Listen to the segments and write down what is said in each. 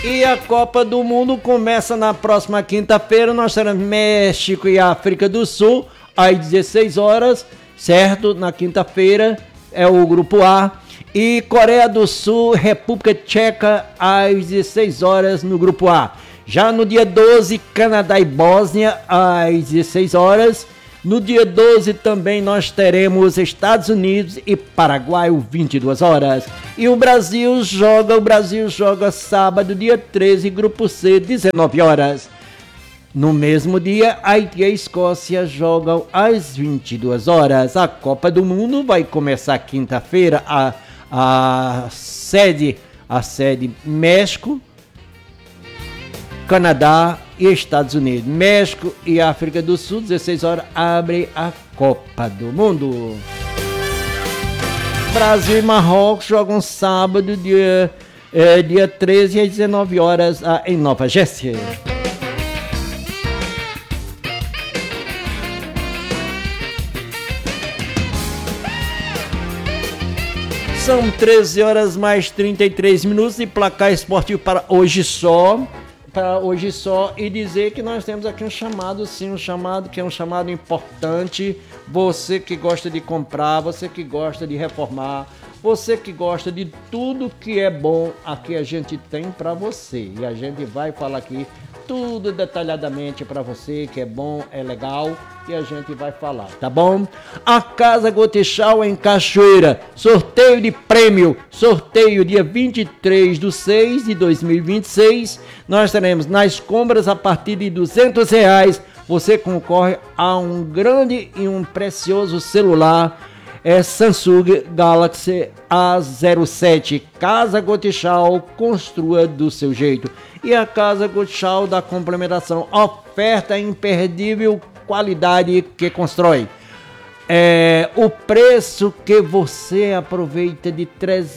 E a Copa do Mundo começa na próxima quinta-feira. Nós teremos México e África do Sul às 16 horas, certo? Na quinta-feira é o grupo A. E Coreia do Sul, República Tcheca às 16 horas no grupo A. Já no dia 12, Canadá e Bósnia às 16 horas. No dia 12 também nós teremos Estados Unidos e Paraguai, 22 horas. E o Brasil joga sábado, dia 13, grupo C, 19 horas. No mesmo dia, Haiti e Escócia jogam às 22 horas. A Copa do Mundo vai começar quinta-feira, a sede México, Canadá e Estados Unidos. México e África do Sul, 16 horas, abre a Copa do Mundo. Brasil e Marrocos jogam sábado, dia 13 às 19 horas em Nova Jersey. São 13 horas mais 33 minutos e placar esportivo para hoje só. E dizer que nós temos aqui um chamado que é um chamado importante. Você que gosta de comprar, você que gosta de reformar, você que gosta de tudo que é bom, aqui a gente tem para você. E a gente vai falar aqui tudo detalhadamente para você, que é bom, é legal, e a gente vai falar, tá bom? A Casa Gotechal em Cachoeira, sorteio de prêmio, sorteio dia 23/6/2026, nós teremos nas compras a partir de R$200, você concorre a um grande e um precioso celular, Samsung Galaxy A07. Casa Gotechal, construa do seu jeito. E a Casa Gotechal da complementação, oferta imperdível, qualidade que constrói. O preço que você aproveita de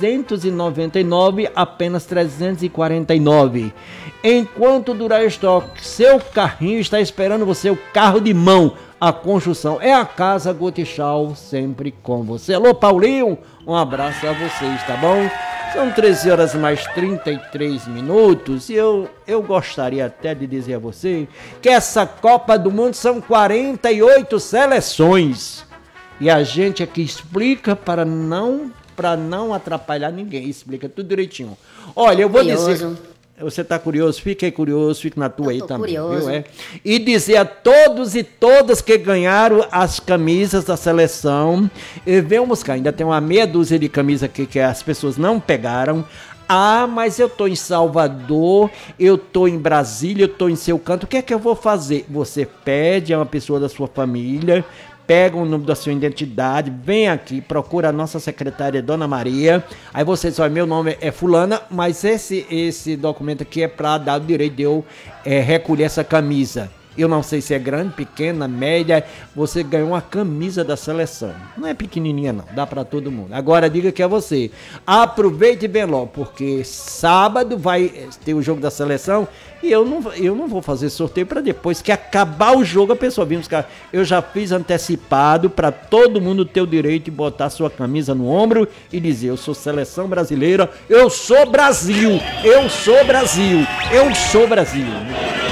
R$399, apenas R$349. Enquanto durar estoque, seu carrinho está esperando você, o carro de mão. A construção é a Casa Gotechal, sempre com você. Alô, Paulinho, um abraço a vocês, tá bom? São 13 horas mais 33 minutos e eu gostaria até de dizer a você que essa Copa do Mundo são 48 seleções. E a gente aqui explica para não atrapalhar ninguém, explica tudo direitinho. Olha, eu vou dizer... Você tá curioso? Fique aí curioso, fique na tua aí também, curioso. Viu? E dizer a todos e todas que ganharam as camisas da seleção, venham buscar, ainda tem uma meia dúzia de camisas aqui que as pessoas não pegaram. Ah, mas eu tô em Salvador, eu tô em Brasília, eu tô em seu canto, o que é que eu vou fazer? Você pede a uma pessoa da sua família, pega o número da sua identidade, vem aqui, procura a nossa secretária, Dona Maria. Aí você diz, meu nome é fulana, mas esse documento aqui é para dar o direito de eu recolher essa camisa. Eu não sei se é grande, pequena, média, você ganhou uma camisa da seleção. Não é pequenininha não, dá para todo mundo. Agora diga que é você. Aproveite bem logo, porque sábado vai ter o jogo da seleção e eu não vou fazer sorteio para depois que acabar o jogo a pessoa vir buscar. Eu já fiz antecipado para todo mundo ter o direito de botar sua camisa no ombro e dizer, eu sou seleção brasileira, eu sou Brasil, eu sou Brasil, eu sou Brasil.